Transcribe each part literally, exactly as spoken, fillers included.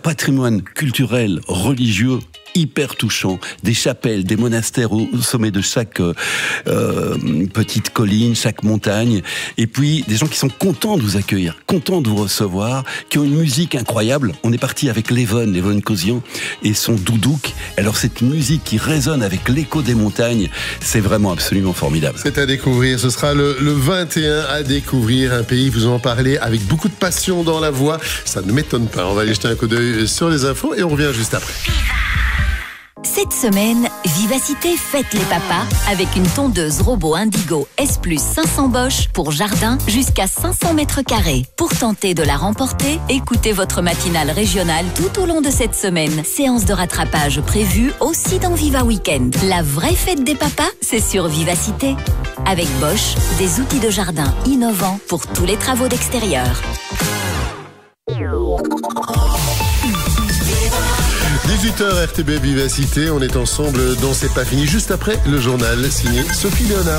patrimoine culturel, religieux hyper touchant, des chapelles, des monastères au sommet de chaque euh, petite colline, chaque montagne, et puis des gens qui sont contents de vous accueillir, contents de vous recevoir, qui ont une musique incroyable. On est parti avec Levon, Levon Kosian et son doudouk. Alors cette musique qui résonne avec l'écho des montagnes, c'est vraiment absolument formidable. C'est à découvrir, ce sera le, le vingt et un à découvrir, un pays, vous en parlez avec beaucoup de passion dans la voix, ça ne m'étonne pas. On va aller jeter un coup d'œil sur les infos et on revient juste après. Cette semaine, Vivacité fête les papas avec une tondeuse robot Indigo S plus cinq cents Bosch pour jardin jusqu'à cinq cents mètres carrés. Pour tenter de la remporter, écoutez votre matinale régionale tout au long de cette semaine. Séance de rattrapage prévue aussi dans Viva Weekend. La vraie fête des papas, c'est sur Vivacité. Avec Bosch, des outils de jardin innovants pour tous les travaux d'extérieur. dix-huit heures R T B Vivacité, on est ensemble dans C'est pas fini, juste après le journal signé Sophie Léonard.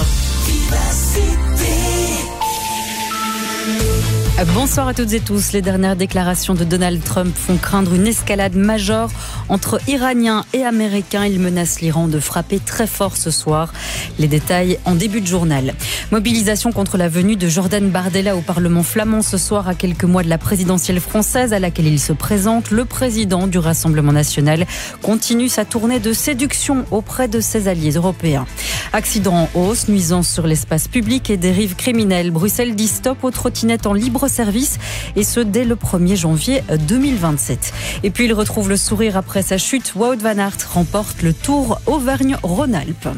Bonsoir à toutes et tous. Les dernières déclarations de Donald Trump font craindre une escalade majeure entre Iraniens et Américains. Il menace l'Iran de frapper très fort ce soir. Les détails en début de journal. Mobilisation contre la venue de Jordan Bardella au Parlement flamand ce soir à quelques mois de la présidentielle française à laquelle il se présente. Le président du Rassemblement national continue sa tournée de séduction auprès de ses alliés européens. Accident en hausse, nuisance sur l'espace public et dérive criminelle. Bruxelles dit stop aux trottinettes en libre service et ce dès le premier janvier deux mille vingt-sept. Et puis il retrouve le sourire après sa chute. Wout van Aert remporte le Tour Auvergne-Rhône-Alpes.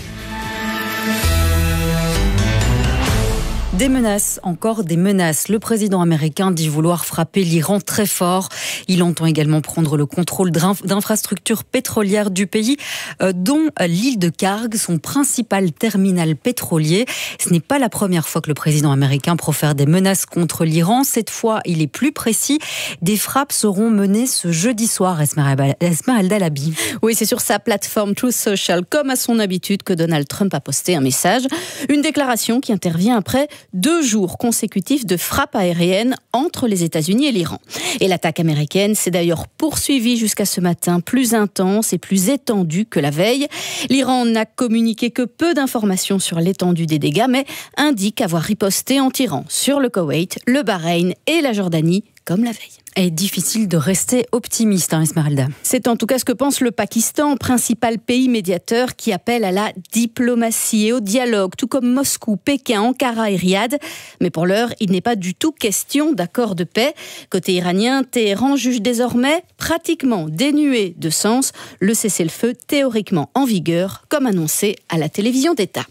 Des menaces, encore des menaces. Le président américain dit vouloir frapper l'Iran très fort. Il entend également prendre le contrôle d'infrastructures pétrolières du pays, euh, dont l'île de Kharg, son principal terminal pétrolier. Ce n'est pas la première fois que le président américain profère des menaces contre l'Iran. Cette fois, il est plus précis. Des frappes seront menées ce jeudi soir, Esmeralda Labi. Oui, c'est sur sa plateforme Truth Social, comme à son habitude, que Donald Trump a posté un message. Une déclaration qui intervient après deux jours consécutifs de frappes aériennes entre les États-Unis et l'Iran. Et l'attaque américaine s'est d'ailleurs poursuivie jusqu'à ce matin, plus intense et plus étendue que la veille. L'Iran n'a communiqué que peu d'informations sur l'étendue des dégâts, mais indique avoir riposté en tirant sur le Koweït, le Bahreïn et la Jordanie, comme la veille. Et difficile de rester optimiste, hein, Esmeralda. C'est en tout cas ce que pense le Pakistan, principal pays médiateur qui appelle à la diplomatie et au dialogue, tout comme Moscou, Pékin, Ankara et Riyad. Mais pour l'heure, il n'est pas du tout question d'accord de paix. Côté iranien, Téhéran juge désormais pratiquement dénué de sens le cessez-le-feu théoriquement en vigueur, comme annoncé à la télévision d'État.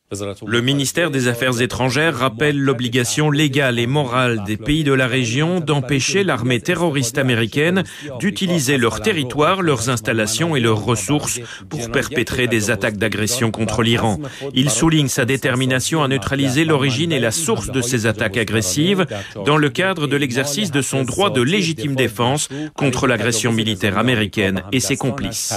Le ministère des Affaires étrangères rappelle l'obligation légale et morale des pays de la région d'empêcher l'armée terroriste américaine d'utiliser leur territoire, leurs installations et leurs ressources pour perpétrer des attaques d'agression contre l'Iran. Il souligne sa détermination à neutraliser l'origine et la source de ces attaques agressives dans le cadre de l'exercice de son droit de légitime défense contre l'agression militaire américaine et ses complices.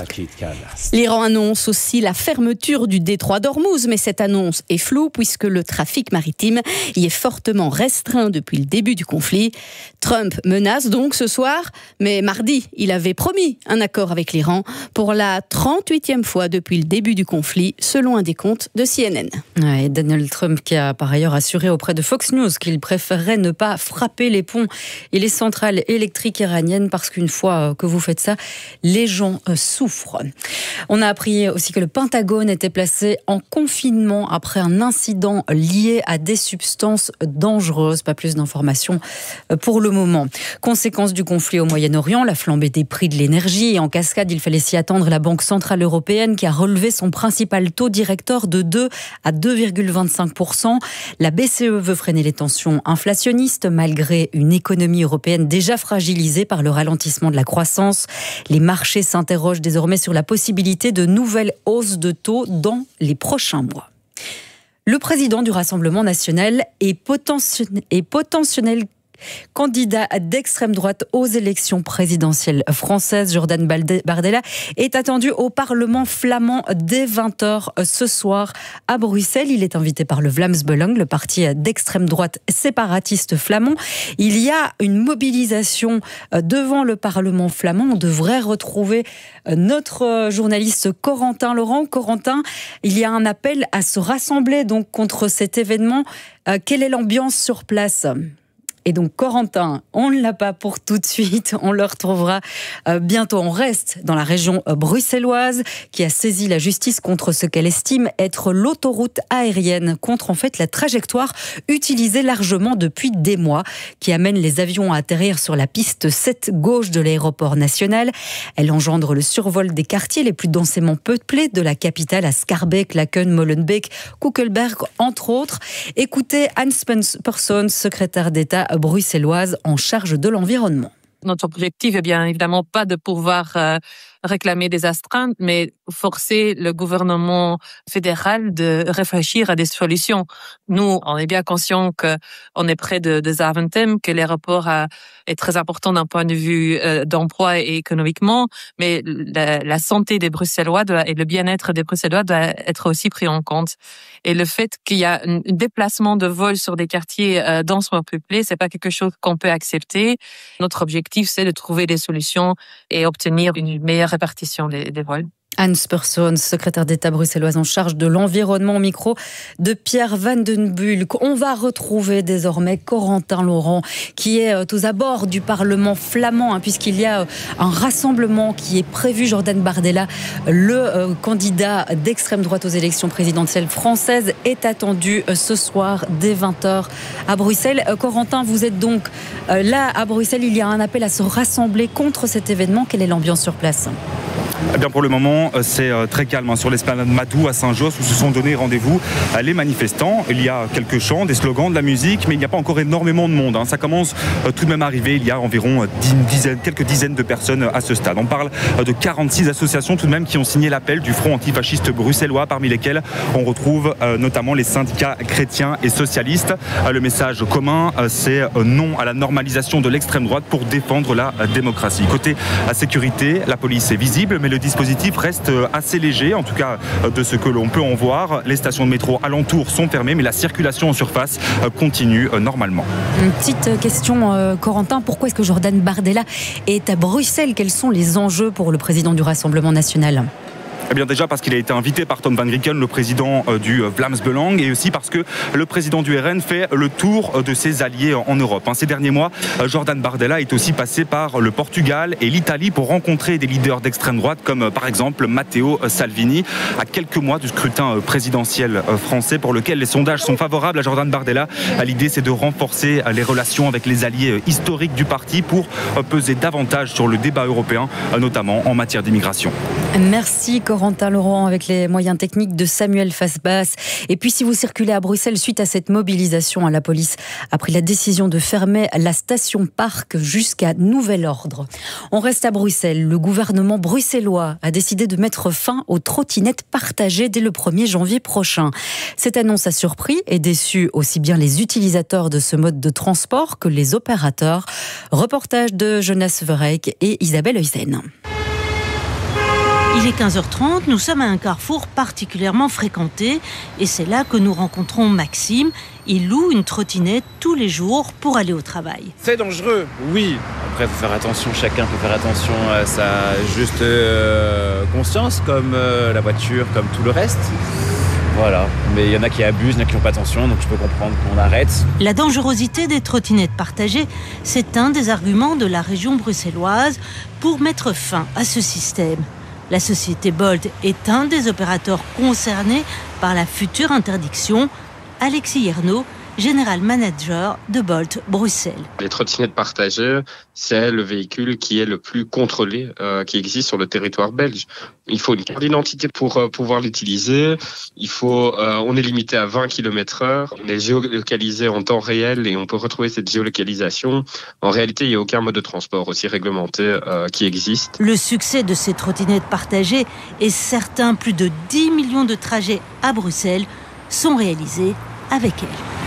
L'Iran annonce aussi la fermeture du détroit d'Ormuz, mais cette annonce est floue puisque le trafic maritime y est fortement restreint depuis le début du conflit. Trump menace donc ce soir, mais mardi, il avait promis un accord avec l'Iran pour la trente-huitième fois depuis le début du conflit, selon un décompte de C N N. Ouais, Donald Trump qui a par ailleurs assuré auprès de Fox News qu'il préférerait ne pas frapper les ponts et les centrales électriques iraniennes parce qu'une fois que vous faites ça, les gens souffrent. On a appris aussi que le Pentagone était placé en confinement après un incident lié à des substances dangereuses. Pas plus d'informations pour le moment. Conséquence du conflit au Moyen-Orient, la flambée des prix de l'énergie. Et en cascade, il fallait s'y attendre, la Banque centrale européenne qui a relevé son principal taux directeur de deux à deux virgule vingt-cinq pour cent. La B C E veut freiner les tensions inflationnistes malgré une économie européenne déjà fragilisée par le ralentissement de la croissance. Les marchés s'interrogent désormais sur la possibilité de nouvelles hausses de taux dans les prochains mois. Le président du Rassemblement national est potentiel, est potentiel candidat d'extrême droite aux élections présidentielles françaises. Jordan Bardella est attendu au Parlement flamand dès vingt heures ce soir à Bruxelles. Il est invité par le Vlaams Belang, le parti d'extrême droite séparatiste flamand. Il y a une mobilisation devant le Parlement flamand. On devrait retrouver notre journaliste Corentin Laurent. Corentin, il y a un appel à se rassembler donc contre cet événement. Euh, quelle est l'ambiance sur place ? Et donc Corentin, on ne l'a pas pour tout de suite, on le retrouvera euh, bientôt. On reste dans la région euh, bruxelloise qui a saisi la justice contre ce qu'elle estime être l'autoroute aérienne, contre en fait la trajectoire utilisée largement depuis des mois, qui amène les avions à atterrir sur la piste sept gauche de l'aéroport national. Elle engendre le survol des quartiers les plus densément peuplés de la capitale, à Schaerbeek, Laken, Molenbeek, Koekelberg, entre autres. Écoutez Hans Persson, secrétaire d'État bruxelloise en charge de l'environnement. Notre objectif est bien évidemment pas de pouvoir euh, réclamer des astreintes, mais forcer le gouvernement fédéral de réfléchir à des solutions. Nous, on est bien conscients qu'on est près de, de Zaventem, que l'aéroport a, est très important d'un point de vue euh, d'emploi et économiquement, mais la, la santé des Bruxellois doit, et le bien-être des Bruxellois doit être aussi pris en compte. Et le fait qu'il y a un déplacement de vol sur des quartiers euh, densément peuplés, c'est pas quelque chose qu'on peut accepter. Notre objectif, c'est de trouver des solutions et obtenir une meilleure répartition des, des vols. Hans Persson, secrétaire d'État bruxelloise en charge de l'environnement, au micro de Pierre Van den Bulck. On va retrouver désormais Corentin Laurent, qui est aux abords du Parlement flamand, hein, puisqu'il y a un rassemblement qui est prévu. Jordan Bardella, le euh, candidat d'extrême droite aux élections présidentielles françaises, est attendu euh, ce soir dès vingt heures à Bruxelles. Euh, Corentin, vous êtes donc euh, là à Bruxelles. Il y a un appel à se rassembler contre cet événement. Quelle est l'ambiance sur place ? Eh bien pour le moment, c'est très calme sur l'esplanade Madou à Saint-Josse où se sont donnés rendez-vous les manifestants. Il y a quelques chants, des slogans, de la musique, mais il n'y a pas encore énormément de monde. Ça commence tout de même à arriver. Il y a environ une dizaine, quelques dizaines de personnes à ce stade. On parle de quarante-six associations tout de même qui ont signé l'appel du Front antifasciste bruxellois, parmi lesquelles on retrouve notamment les syndicats chrétiens et socialistes. Le message commun, c'est non à la normalisation de l'extrême droite pour défendre la démocratie. Côté sécurité, la police est visible, mais le dispositif reste assez léger, en tout cas de ce que l'on peut en voir. Les stations de métro alentour sont fermées, mais la circulation en surface continue normalement. Une petite question, euh, Corentin, pourquoi est-ce que Jordan Bardella est à Bruxelles ? Quels sont les enjeux pour le président du Rassemblement national ? Eh bien déjà parce qu'il a été invité par Tom van Grieken, le président du Vlaams Belang, et aussi parce que le président du R N fait le tour de ses alliés en Europe. Ces derniers mois, Jordan Bardella est aussi passé par le Portugal et l'Italie pour rencontrer des leaders d'extrême droite comme par exemple Matteo Salvini. À quelques mois du scrutin présidentiel français pour lequel les sondages sont favorables à Jordan Bardella, l'idée c'est de renforcer les relations avec les alliés historiques du parti pour peser davantage sur le débat européen, notamment en matière d'immigration. Merci Corentin Laurent, avec les moyens techniques de Samuel Fasbass. Et puis si vous circulez à Bruxelles suite à cette mobilisation, la police a pris la décision de fermer la station Parc jusqu'à nouvel ordre. On reste à Bruxelles. Le gouvernement bruxellois a décidé de mettre fin aux trottinettes partagées dès le premier janvier prochain. Cette annonce a surpris et déçu aussi bien les utilisateurs de ce mode de transport que les opérateurs. Reportage de Jonas Vereyck et Isabelle Heusen. Il est quinze heures trente, nous sommes à un carrefour particulièrement fréquenté et c'est là que nous rencontrons Maxime. Il loue une trottinette tous les jours pour aller au travail. C'est dangereux, oui. Après, il faut faire attention, chacun peut faire attention à sa juste euh, conscience, comme euh, la voiture, comme tout le reste. Voilà, mais il y en a qui abusent, il y en a qui n'ont pas attention, donc je peux comprendre qu'on arrête. La dangerosité des trottinettes partagées, c'est un des arguments de la région bruxelloise pour mettre fin à ce système. La société Bolt est un des opérateurs concernés par la future interdiction. Alexis Yernaud, General Manager de Bolt Bruxelles. Les trottinettes partagées, c'est le véhicule qui est le plus contrôlé euh, qui existe sur le territoire belge. Il faut une carte d'identité pour euh, pouvoir l'utiliser. Il faut, euh, on est limité à vingt kilomètres heure. On est géolocalisé en temps réel et on peut retrouver cette géolocalisation. En réalité, il n'y a aucun mode de transport aussi réglementé euh, qui existe. Le succès de ces trottinettes partagées est certain. Plus de dix millions de trajets à Bruxelles sont réalisés avec elles.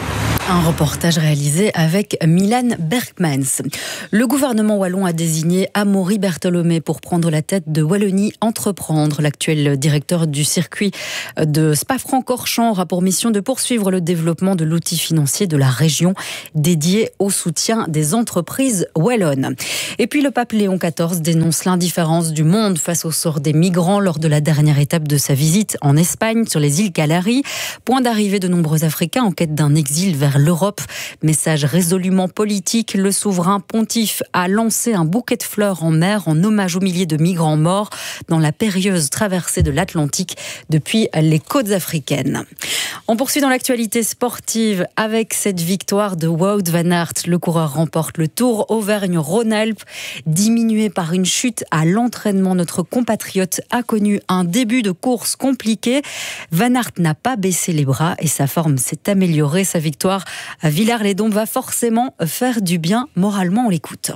Un reportage réalisé avec Milan Bergmans. Le gouvernement wallon a désigné Amaury Bertholomé pour prendre la tête de Wallonie Entreprendre. L'actuel directeur du circuit de Spa-Francorchamps aura pour mission de poursuivre le développement de l'outil financier de la région dédié au soutien des entreprises wallonnes. Et puis le pape Léon quatorze dénonce l'indifférence du monde face au sort des migrants lors de la dernière étape de sa visite en Espagne sur les îles Canaries. Point d'arrivée de nombreux Africains en quête d'un exil vers l'Europe. Message résolument politique, le souverain pontife a lancé un bouquet de fleurs en mer en hommage aux milliers de migrants morts dans la périlleuse traversée de l'Atlantique depuis les côtes africaines. On poursuit dans l'actualité sportive avec cette victoire de Wout van Aert. Le coureur remporte le Tour Auvergne-Rhône-Alpes. Diminué par une chute à l'entraînement, notre compatriote a connu un début de course compliqué. Van Aert n'a pas baissé les bras et sa forme s'est améliorée. Sa victoire à Villars-les-Dombes va forcément faire du bien moralement. On l'écoute.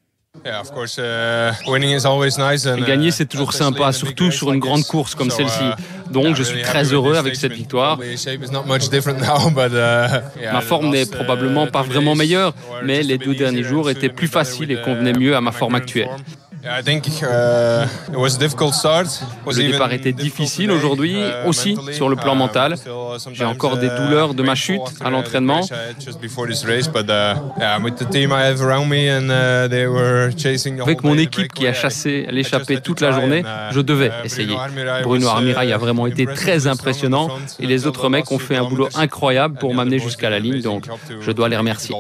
Gagner, c'est toujours sympa, surtout sur une grande course comme celle-ci. Donc je suis très heureux avec cette victoire. Ma forme n'est probablement pas vraiment meilleure, mais les deux derniers jours étaient plus faciles et convenaient mieux à ma forme actuelle. Le départ était difficile aujourd'hui, aussi sur le plan mental. J'ai encore des douleurs de ma chute à l'entraînement. Avec mon équipe qui a chassé l'échappée toute la journée, je devais essayer. Bruno Armirail a vraiment été très impressionnant et les autres mecs ont fait un boulot incroyable pour m'amener jusqu'à la ligne, donc je dois les remercier.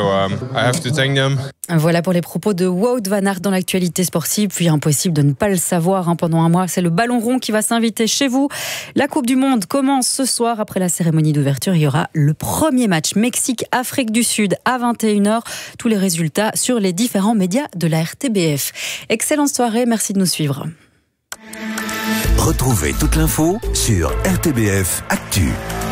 Voilà pour les propos de Wout van Aert dans l'actualité sportive. Puis impossible de ne pas le savoir, hein, pendant un mois, c'est le ballon rond qui va s'inviter chez vous. La Coupe du Monde commence ce soir. Après la cérémonie d'ouverture, il y aura le premier match Mexique-Afrique du Sud à vingt et une heures. Tous les résultats sur les différents médias de la R T B F. Excellente soirée, merci de nous suivre. Retrouvez toute l'info sur R T B F Actu.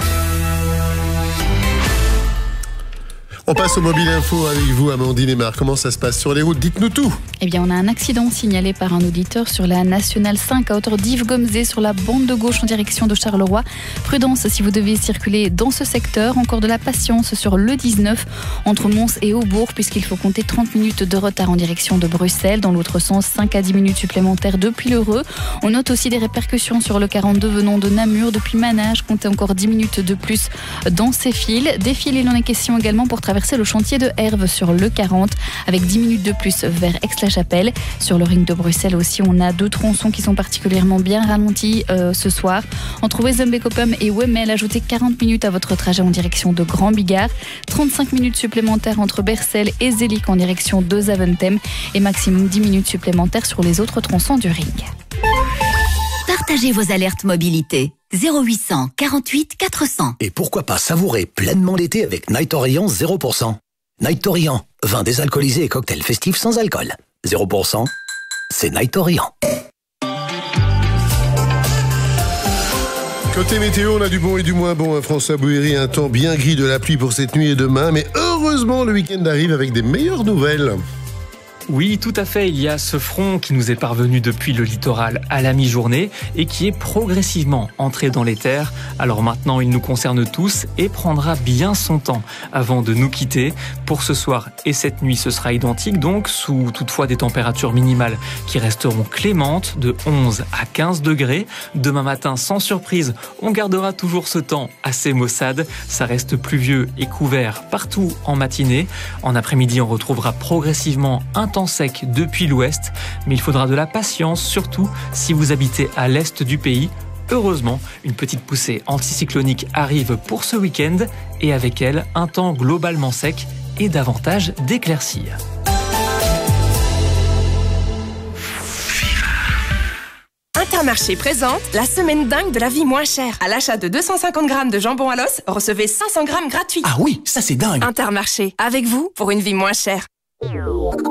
On passe au Mobile Info avec vous, Amandine et Marc. Comment ça se passe sur les routes? Dites-nous tout. Eh bien, on a un accident signalé par un auditeur sur la Nationale cinq à hauteur d'Yves-Gomzé sur la bande de gauche en direction de Charleroi. Prudence si vous devez circuler dans ce secteur. Encore de la patience sur le dix-neuf entre Mons et Aubourg puisqu'il faut compter trente minutes de retard en direction de Bruxelles. Dans l'autre sens, cinq à dix minutes supplémentaires depuis l'Heureux. On note aussi des répercussions sur le quarante-deux venant de Namur. Depuis Manage, comptez encore dix minutes de plus dans ces fils. Des fils, il en est question également pour traverser le chantier de Herve sur le quarante avec dix minutes de plus vers Aix-la-Chapelle. Sur le ring de Bruxelles aussi, on a deux tronçons qui sont particulièrement bien ralentis euh, ce soir. Entre Wezembeek-Oppem et Wemmel, ajoutez quarante minutes à votre trajet en direction de Grand Bigard. trente-cinq minutes supplémentaires entre Bercel et Zélic en direction de Zaventem et maximum dix minutes supplémentaires sur les autres tronçons du ring. Partagez vos alertes mobilité. zéro huit cent quarante-huit quatre cents. Et pourquoi pas savourer pleinement l'été avec Night Orient zéro pour cent. Night Orient, vin désalcoolisé et cocktail festif sans alcool. zéro pour cent, c'est Night Orient. Côté météo, on a du bon et du moins bon. François Bouhéry, un temps bien gris, de la pluie pour cette nuit et demain. Mais heureusement, le week-end arrive avec des meilleures nouvelles. Oui, tout à fait. Il y a ce front qui nous est parvenu depuis le littoral à la mi-journée et qui est progressivement entré dans les terres. Alors maintenant, il nous concerne tous et prendra bien son temps avant de nous quitter. Pour ce soir et cette nuit, ce sera identique, donc sous toutefois des températures minimales qui resteront clémentes de onze à quinze degrés. Demain matin, sans surprise, on gardera toujours ce temps assez maussade. Ça reste pluvieux et couvert partout en matinée. En après-midi, on retrouvera progressivement un temps sec depuis l'ouest, mais il faudra de la patience, surtout si vous habitez à l'est du pays. Heureusement, une petite poussée anticyclonique arrive pour ce week-end et avec elle, un temps globalement sec et davantage d'éclaircies. Intermarché présente la semaine dingue de la vie moins chère. À l'achat de deux cent cinquante grammes de jambon à l'os, recevez cinq cents grammes gratuits. Ah oui, ça c'est dingue. Intermarché, avec vous pour une vie moins chère.